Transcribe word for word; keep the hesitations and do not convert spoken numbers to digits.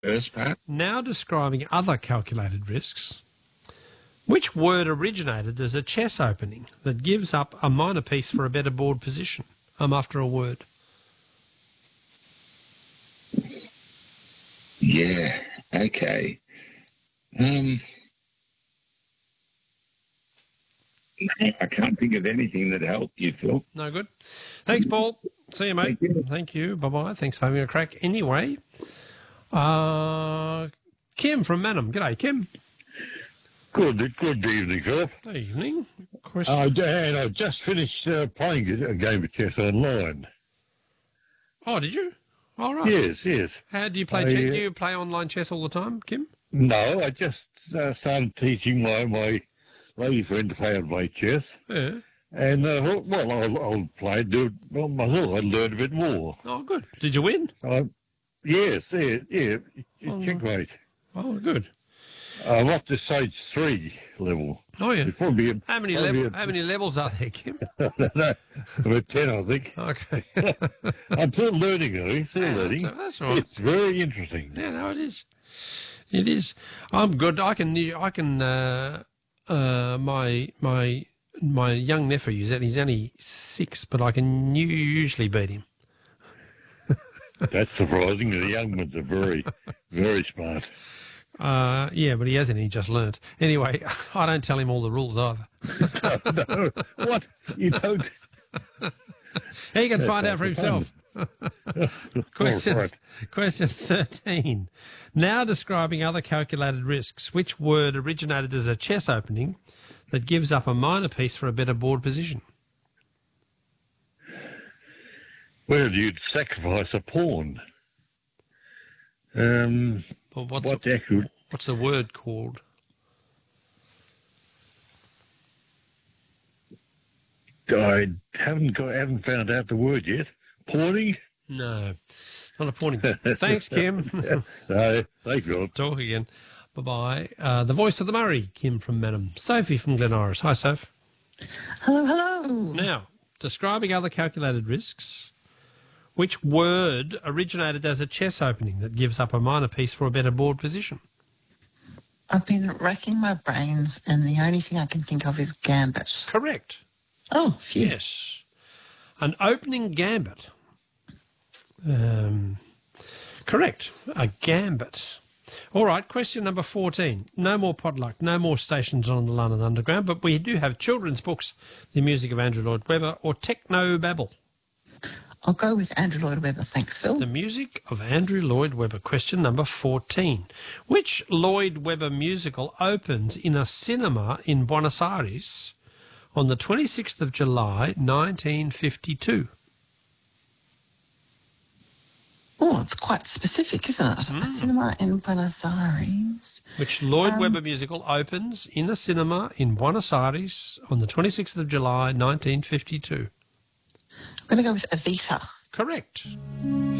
first, Pat. Now describing other calculated risks. Which word originated as a chess opening that gives up a minor piece for a better board position? I'm after a word. Yeah, okay. Um, I can't think of anything that helped you, Phil. No good. Thanks, Paul. See you, mate. Thank you. Thank you. Bye-bye. Thanks for having a crack. Anyway, uh, Kim from Manham. G'day, Kim. Good, good evening, Philip. Good evening. Question. Uh, Dan, I've just finished uh, playing a game of chess online. Oh, did you? All right. Yes, yes. How do you play I, chess? uh, Do you play online chess all the time, Kim? No, I just uh, started teaching my, my lady friend to play on my chess. Yeah. And, uh, well, well, I'll, I'll play, do it well, myself. I learned a bit more. Oh, good. Did you win? Uh, yes, yeah, yeah. Oh, Checkmate. Oh, good. I'm up to stage three level. Oh, yeah. It's probably a, How many probably level, a- How many levels are there, Kim? no, about ten, I think. Okay. I'm still learning, though. Still Yeah, learning. that's, that's all right. It's very interesting. Yeah, no, it is. It is. I'm good. I can. I can. Uh, uh, my my my young nephew. He's he's only six, but I can u- usually beat him. That's surprising. The young ones are very, very smart. Uh, yeah, but he hasn't. He just learnt. Anyway, I don't tell him all the rules either. No, what? You don't? He can find out for himself. Question, right. question thirteen. Now describing other calculated risks. Which word originated as a chess opening that gives up a minor piece for a better board position? Well, you'd sacrifice a pawn. Um, Well, what's, what the actual... what's the word called? I haven't got, haven't found out the word yet. Pawning? No, not a pawning. Thanks, Kim. No, thank you. Talk again. Bye-bye. Uh, the voice of the Murray, Kim from Manham. Sophie from Glen Iris. Hi, Soph. Hello, hello. Now, describing other calculated risks. Which word originated as a chess opening that gives up a minor piece for a better board position? I've been racking my brains, and the only thing I can think of is gambit. Correct. Oh, phew. Yes. An opening gambit. Um, correct. A gambit. All right, question number fourteen. No more potluck, no more stations on the London Underground, but we do have children's books, the music of Andrew Lloyd Webber, or Techno Babble. I'll go with Andrew Lloyd Webber. Thanks, Phil. The music of Andrew Lloyd Webber. Question number fourteen. Which Lloyd Webber musical opens in a cinema in Buenos Aires on the twenty-sixth of July, nineteen fifty-two? Oh, it's quite specific, isn't it? Mm. A cinema in Buenos Aires. Which Lloyd Um, Webber musical opens in a cinema in Buenos Aires on the twenty-sixth of July, nineteen fifty-two? I'm going to go with Evita. Correct.